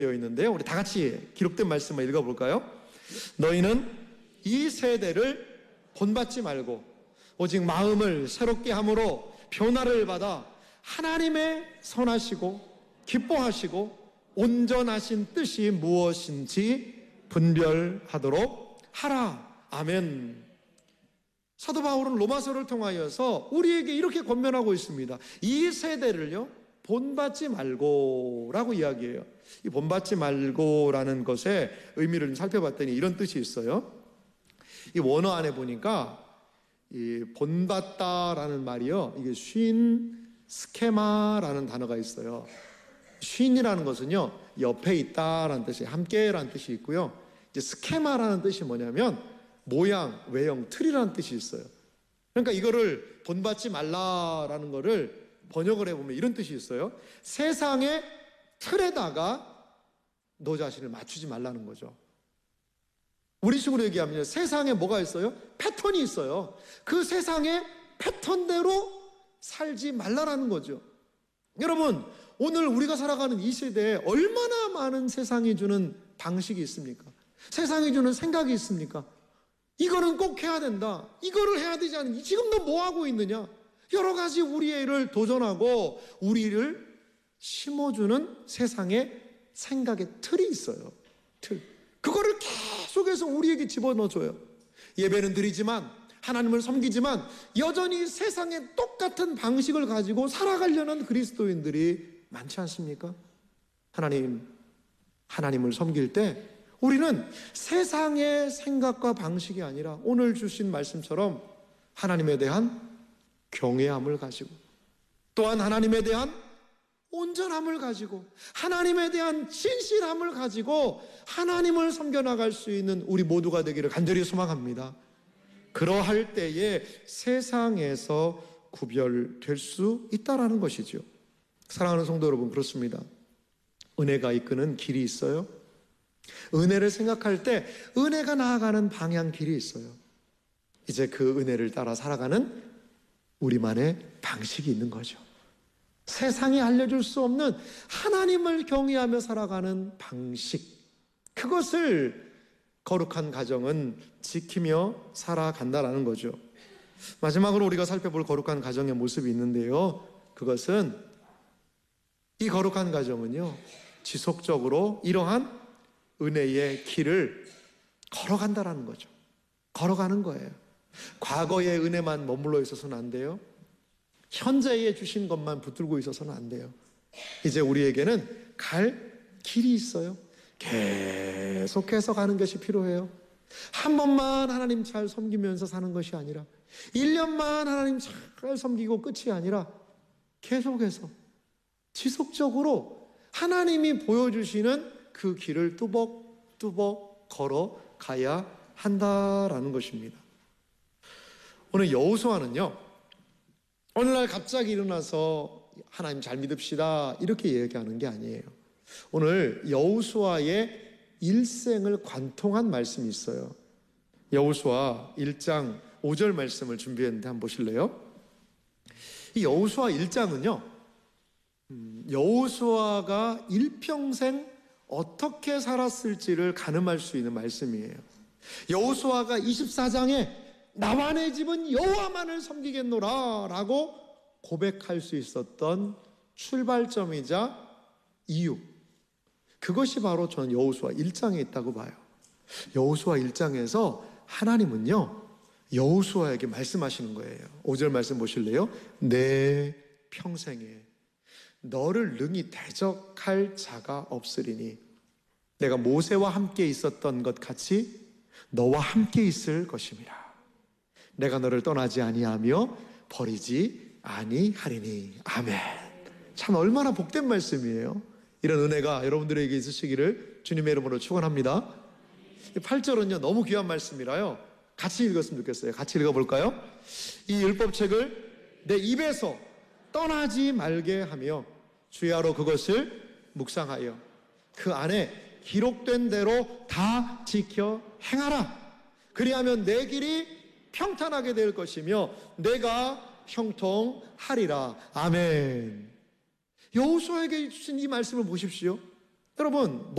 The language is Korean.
있는데요. 우리 다 같이 기록된 말씀을 읽어볼까요? 너희는 이 세대를 본받지 말고 오직 마음을 새롭게 함으로 변화를 받아 하나님의 선하시고 기뻐하시고 온전하신 뜻이 무엇인지 분별하도록 하라. 아멘. 사도 바울은 로마서를 통하여서 우리에게 이렇게 권면하고 있습니다. 이 세대를요 본받지 말고라고 이야기해요. 이 본받지 말고라는 것의 의미를 좀 살펴봤더니 이런 뜻이 있어요. 이 원어 안에 보니까 이 본받다라는 말이요, 이게 쉰 스케마라는 단어가 있어요. 쉰이라는 것은요 옆에 있다라는 뜻이, 함께라는 뜻이 있고요. 이제 스케마라는 뜻이 뭐냐면 모양, 외형, 틀이라는 뜻이 있어요. 그러니까 이거를 본받지 말라라는 거를 번역을 해보면 이런 뜻이 있어요. 세상의 틀에다가 너 자신을 맞추지 말라는 거죠. 우리식으로 얘기하면 세상에 뭐가 있어요? 패턴이 있어요. 그 세상의 패턴대로 살지 말라라는 거죠. 여러분, 오늘 우리가 살아가는 이 시대에 얼마나 많은 세상이 주는 방식이 있습니까? 세상이 주는 생각이 있습니까? 이거는 꼭 해야 된다, 이거를 해야 되지 않니? 지금 너 뭐 하고 있느냐? 여러 가지 우리의 일을 도전하고 우리를 심어주는 세상의 생각의 틀이 있어요. 틀. 그거를 계속해서 우리에게 집어넣어줘요. 예배는 드리지만, 하나님을 섬기지만 여전히 세상의 똑같은 방식을 가지고 살아가려는 그리스도인들이 많지 않습니까? 하나님을 섬길 때 우리는 세상의 생각과 방식이 아니라 오늘 주신 말씀처럼 하나님에 대한 경외함을 가지고, 또한 하나님에 대한 온전함을 가지고, 하나님에 대한 진실함을 가지고 하나님을 섬겨나갈 수 있는 우리 모두가 되기를 간절히 소망합니다. 그러할 때에 세상에서 구별될 수 있다라는 것이죠. 사랑하는 성도 여러분, 그렇습니다. 은혜가 이끄는 길이 있어요. 은혜를 생각할 때 은혜가 나아가는 방향 길이 있어요. 이제 그 은혜를 따라 살아가는 우리만의 방식이 있는 거죠. 세상이 알려줄 수 없는 하나님을 경외하며 살아가는 방식, 그것을 거룩한 가정은 지키며 살아간다라는 거죠. 마지막으로 우리가 살펴볼 거룩한 가정의 모습이 있는데요, 그것은, 이 거룩한 가정은요 지속적으로 이러한 은혜의 길을 걸어간다라는 거죠. 걸어가는 거예요. 과거의 은혜만 머물러 있어서는 안 돼요. 현재에 주신 것만 붙들고 있어서는 안 돼요. 이제 우리에게는 갈 길이 있어요. 계속해서 가는 것이 필요해요. 한 번만 하나님 잘 섬기면서 사는 것이 아니라, 1년만 하나님 잘 섬기고 끝이 아니라 계속해서 지속적으로 하나님이 보여주시는 그 길을 뚜벅뚜벅 걸어가야 한다라는 것입니다. 오늘 여호수아는요, 오늘날 갑자기 일어나서 하나님 잘 믿읍시다 이렇게 얘기하는 게 아니에요. 오늘 여호수아의 일생을 관통한 말씀이 있어요. 여호수아 1장 5절 말씀을 준비했는데 한번 보실래요? 이 여호수아 1장은요 여호수아가 일평생 어떻게 살았을지를 가늠할 수 있는 말씀이에요. 여호수아가 24장에 나와 내 집은 여호와만을 섬기겠노라 라고 고백할 수 있었던 출발점이자 이유, 그것이 바로 저는 여호수아 1장에 있다고 봐요. 여호수아 1장에서 하나님은요 여호수아에게 말씀하시는 거예요. 5절 말씀 보실래요? 내 평생에 너를 능히 대적할 자가 없으리니 내가 모세와 함께 있었던 것 같이 너와 함께 있을 것임이라. 내가 너를 떠나지 아니하며 버리지 아니하리니. 아멘. 참 얼마나 복된 말씀이에요. 이런 은혜가 여러분들에게 있으시기를 주님의 이름으로 축원합니다. 8절은요 너무 귀한 말씀이라요 같이 읽었으면 좋겠어요. 같이 읽어볼까요? 이 율법책을 내 입에서 떠나지 말게 하며 주야로 그것을 묵상하여 그 안에 기록된 대로 다 지켜 행하라. 그리하면 내 길이 평탄하게 될 것이며 내가 형통하리라. 아멘. 여호수아에게 주신 이 말씀을 보십시오. 여러분,